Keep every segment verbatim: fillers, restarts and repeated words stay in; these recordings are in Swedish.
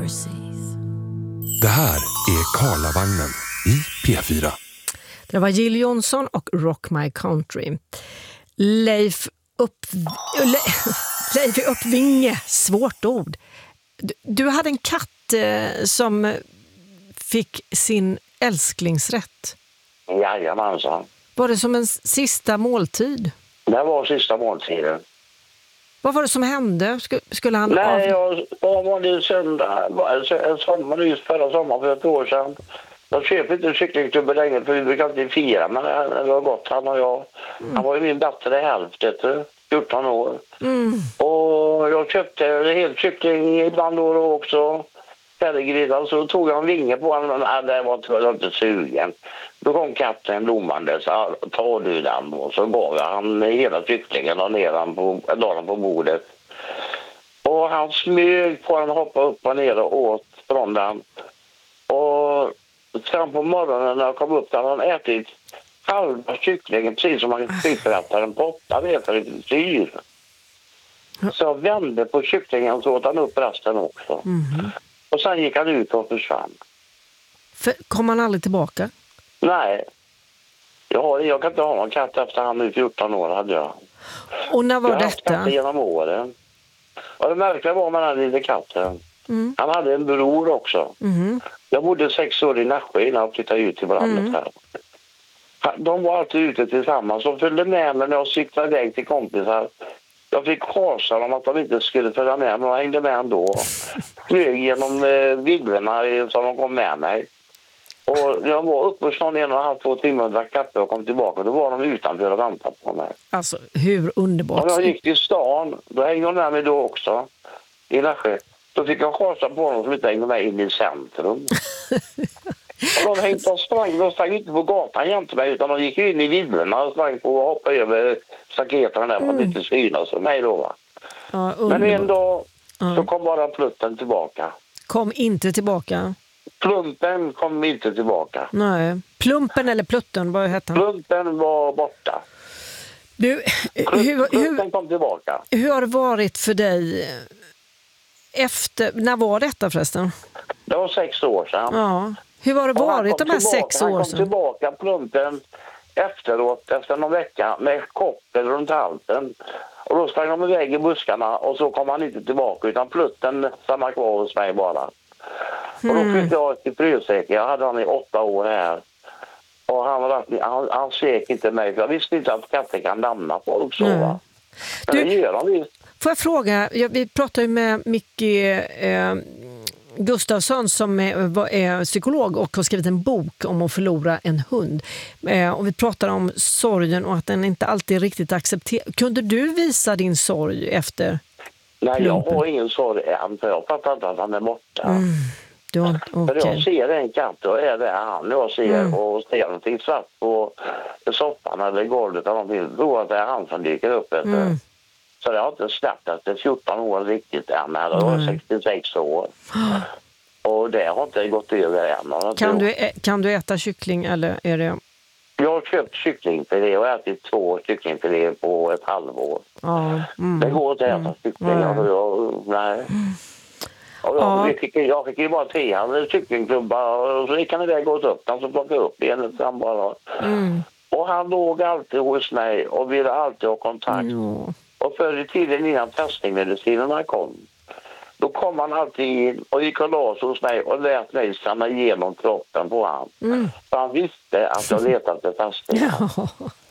overseas. Det här är Karlavagnen i P fyra. Det var Jill Johnson och Rock My Country. Leif upp Le, Leif Uppvinge, svårt ord. Du, du hade en katt eh, som fick sin älsklingsrätt. Jajamensan. Var det som en sista måltid? Det var sista måltiden. Vad var det som hände? Skulle han Nej, av... jag var det söndag, en sommar nyss förra sommaren för ett år sedan. Jag köper inte kycklingtubbar längre för vi brukar inte fira, men det var gott han och jag. Mm. Han var ju min bättre hälften, fjorton år. Mm. Och jag köpte helt kyckling ibland då också. Färdiggrillad, så tog jag en vinge på honom. Nej, det var jag inte sugen. Då kom katten blommande, så tar du den. Och så gav jag han hela kycklingen och ner den på, den på bordet. Och han smög på den och hoppade upp och ner och åt från den. Och sen på morgonen när jag kom upp där han ätit halva kycklingen precis som man kyckrättar en potta vet jag lite syr. Så jag vände på kycklingen så åt han upp resten också. Mm. Och sen gick han ut och försvann. För, kom han aldrig tillbaka? Nej. Jag, har, jag kan inte ha någon katt efter han nu fjorton år hade jag. Och när var jag detta? Jag har haft genom åren. Och det märkliga var med den lilla katten. Mm. Han hade en bror också. Mm. Jag bodde sex år i Nässjö innan jag flyttade ut till brandet mm. här. De var alltid ute tillsammans. De följde med mig när jag cyklade iväg till kompisar. Jag fick hasa dem att de inte skulle följa med, men de hängde med ändå. Flög genom eh, villorna som de kom med mig. Och jag var uppe hos någon en och en halv, två timmar och drack kaffe och kom tillbaka. Då var de utanför och väntade på mig. Alltså, hur underbart. Och jag gick till stan, då hängde de med mig då också. I Nässjö. Då fick jag hasa på dem som inte hängde med in i centrum. Och de hängde och sprang, de sprang inte på gatan jämte mig utan de gick in i villorna och sprang på och hoppade över staketen där för att inte synas för mig då va. Ja, men en dag ja. Så kom bara plutten tillbaka. Kom inte tillbaka? Plumpen kom inte tillbaka. Nej. Plumpen eller plutten, vad hette han? Plumpen var borta. Du, hur, Plumpen kom tillbaka. Hur har det varit för dig efter, när var detta förresten? Det var sex år sedan. Ja. Hur har det varit de här tillbaka, du, det gör de visst. Får jag fråga, jag, vi pratade ju med Micke eh, Gustafsson som är, är psykolog och har skrivit en bok om att förlora en hund. Eh, och vi pratade om sorgen och att den inte alltid är riktigt accepterad. Kunde du visa din sorg efter? Nej, jag har ingen sorg än för jag fattar inte att han är borta. Mm. Du har, okay. För jag ser en katt och är det han jag ser mm. och ser någonting svart på soffan eller golvet eller någonting. Då att det är han som dyker upp efter. Mm. Så jag har inte släppt efter fjorton år riktigt än. Jag var sextiosex år. Mm. Och det har inte gått över än. Kan du, kan du äta kyckling eller är det... Jag har köpt kycklingfilé och ätit två kycklingfilé på ett halvår. Ja. Mm. Det går inte att äta mm. kyckling. Mm. Alltså jag, nej. Och jag, ja. jag, fick, jag fick ju bara tre hade kycklingklubbar och så gick han iväg och upp den så plockade upp benet han bara. Mm. Och han låg alltid hos mig och ville alltid ha kontakt. Mm. Och förr i tiden innan testningsmedicinerna kom, då kom han alltid in och gick och las hos mig och lät mig stanna igenom kroppen på han. Mm. För han visste att jag letade efter testningar. Ja.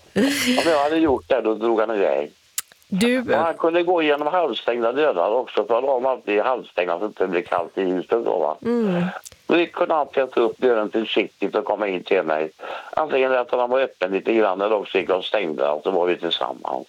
Om jag hade gjort det, då drog han iväg. Du... Och han kunde gå igenom halvstängda dörrar också, för de alltid halvstängda så att det blir kallt i huset då va. Mm. Då kunde han täta upp dörren försiktigt och komma in till mig. Antingen att han var öppen lite grann eller också gick och stängde och så var vi tillsammans.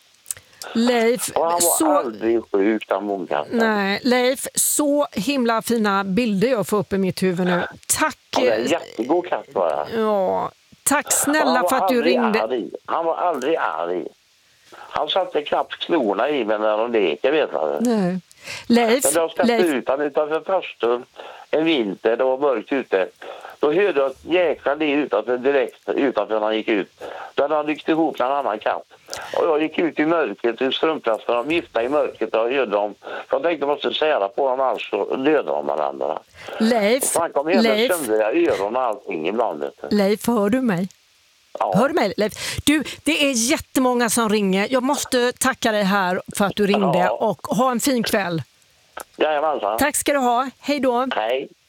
Leif, och han var så... aldrig sjuk, han mångkatten. Nej, Leif, så himla fina bilder jag får upp i mitt huvud nu. Tack. Ja, det är en jättegod katt bara. Ja, tack snälla för att du ringde. Arg. Han var aldrig arg. Han satte knappt klorna i mig när de leker, vet du. Nej. Leif, Men jag släppte Leif. ut han utanför förstun en vinter, det var mörkt ute. Då hörde jag ett jäkla liv utanför, direkt utanför när han gick ut. Då hade han lyft ihop med en annan katt. Och jag gick ut i mörkret, i strömplasten, de gifta i mörkret och hörde dem. Jag tänkte jag måste sära på dem, alls så dödade de varandra. Leif, Han kom hem med Leif, sömniga öron och allting ibland. Vet du. Leif, hör du mig? Ja. Hör du mig, Leif? Du, det är jättemånga som ringer. Jag måste tacka dig här för att du ringde Ja. och ha en fin kväll. Jajamensan. Tack ska du ha. Hej då. Hej.